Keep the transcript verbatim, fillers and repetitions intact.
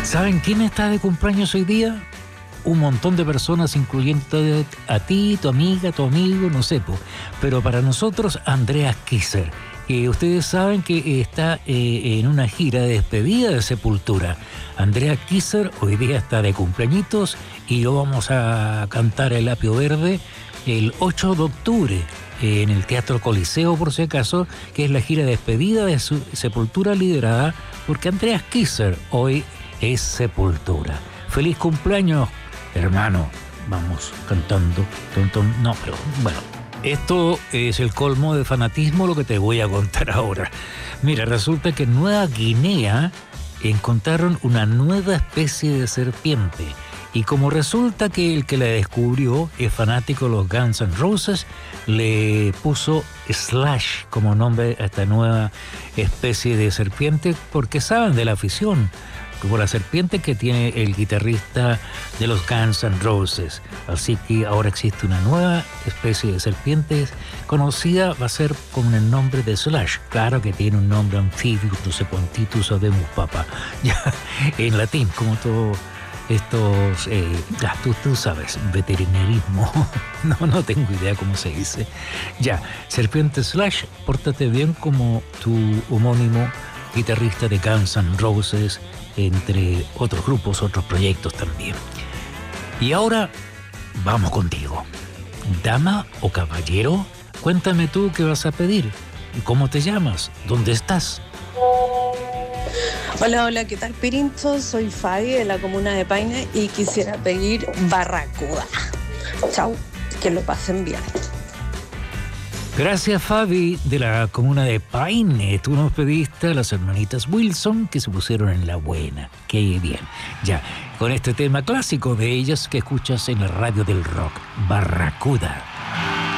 ¿Saben quién está de cumpleaños hoy día? Un montón de personas, incluyendo a ti, tu amiga, tu amigo, no sé, po. Pero para nosotros, Andreas Kisser, que ustedes saben que está eh, en una gira de despedida de Sepultura. Andreas Kisser hoy día está de cumpleañitos y lo vamos a cantar el Apio Verde el ocho de octubre en el Teatro Coliseo, por si acaso, que es la gira de despedida de su Sepultura, liderada porque Andreas Kisser hoy es Sepultura. ¡Feliz cumpleaños, hermano! Vamos cantando. Ton, ton. No, pero bueno, esto es el colmo de fanatismo lo que te voy a contar ahora. Mira, resulta que en Nueva Guinea encontraron una nueva especie de serpiente. Y como resulta que el que la descubrió es fanático de los Guns N' Roses, le puso Slash como nombre a esta nueva especie de serpiente porque saben de la afición como la serpiente que tiene el guitarrista de los Guns N' Roses. Así que ahora existe una nueva especie de serpientes conocida, va a ser con el nombre de Slash. Claro que tiene un nombre anfibio, no sé cuantitos sabemos, papá. Ya, en latín, como todo estos, eh, ya, tú, tú sabes, veterinarismo. No, no tengo idea cómo se dice. Ya, serpiente Slash, pórtate bien como tu homónimo guitarrista de Guns N' Roses, entre otros grupos, otros proyectos también. Y ahora vamos contigo. Dama o caballero, cuéntame tú qué vas a pedir. ¿Cómo te llamas? ¿Dónde estás? Hola, hola, ¿qué tal, Pirincho? Soy Fabi de la comuna de Paine y quisiera pedir Barracuda. Chau, que lo pasen bien. Gracias, Fabi, de la comuna de Paine. Tú nos pediste a las hermanitas Wilson que se pusieron en la buena. Qué bien. Ya, con este tema clásico de ellas que escuchas en la radio del rock, Barracuda.